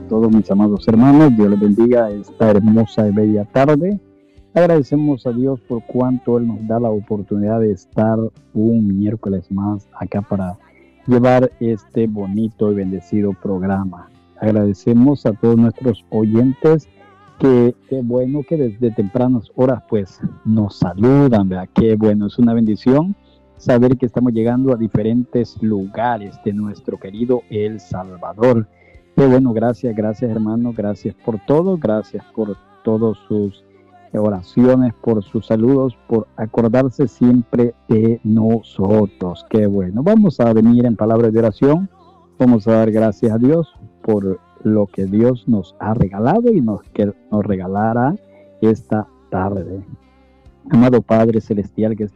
todos mis amados hermanos. Dios les bendiga esta hermosa y bella tarde. Agradecemos a Dios por cuanto Él nos da la oportunidad de estar un miércoles más acá para llevar este bonito y bendecido programa. Agradecemos a todos nuestros oyentes que bueno que desde tempranas horas pues nos saludan, ¿verdad? Qué bueno, es una bendición saber que estamos llegando a diferentes lugares de nuestro querido El Salvador. Qué bueno, gracias hermanos, gracias por todo, gracias por todas sus oraciones, por sus saludos, por acordarse siempre de nosotros. Qué bueno, vamos a venir en palabras de oración, vamos a dar gracias a Dios por lo que Dios nos ha regalado y que nos regalará esta tarde. Amado Padre Celestial que